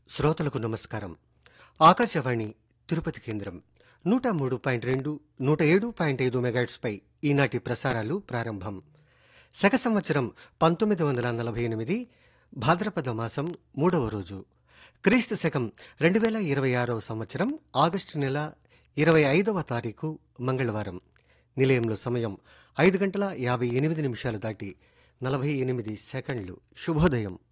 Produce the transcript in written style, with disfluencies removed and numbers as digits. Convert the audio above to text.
శ్రోతలకు నమస్కారం. ఆకాశవాణి తిరుపతి కేంద్రం 103.2, 107.5 మెగాహెర్ట్జ్పై ఈనాటి ప్రసారాలు ప్రారంభం. శక సంవత్సరం 1948 భాద్రపద మాసం 3వ రోజు, క్రీస్తు శకం 2026 సంవత్సరం ఆగస్టు నెల 25వ తారీఖు మంగళవారం. నిలయంలో సమయం 5 గంటల 58 నిమిషాలు దాటి 48 సెకండ్లు. శుభోదయం.